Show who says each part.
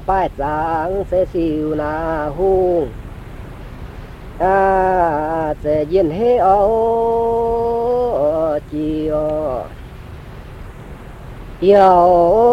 Speaker 1: bài sáng sẽ siêu na hu sẽ yên hết chiều yêu